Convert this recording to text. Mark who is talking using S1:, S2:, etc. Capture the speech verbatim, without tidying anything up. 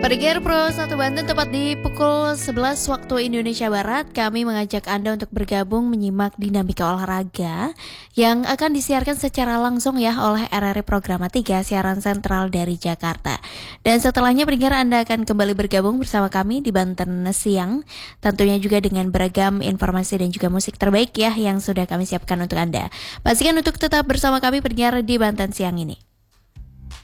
S1: Pendengar Pro satu Banten tepat di pukul sebelas waktu Indonesia Barat, kami mengajak Anda untuk bergabung menyimak dinamika olahraga yang akan disiarkan secara langsung ya oleh R R I Programa tiga siaran sentral dari Jakarta. Dan setelahnya pendengar Anda akan kembali bergabung bersama kami di Banten Siang, tentunya juga dengan beragam informasi dan juga musik terbaik ya yang sudah kami siapkan untuk Anda. Pastikan untuk tetap bersama kami pendengar di Banten Siang ini.